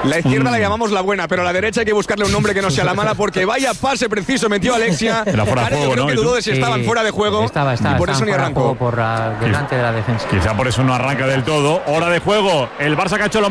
La izquierda la llamamos la buena, pero a la derecha hay que buscarle un nombre que no sea la mala, porque vaya pase preciso metió Alexia. Era fuera de juego, creo que dudó de si estaban fuera de juego y por eso ni arrancó. Por delante de la defensa. Quizá por eso no arranca del todo. Hora de juego. El Barça que ha hecho lo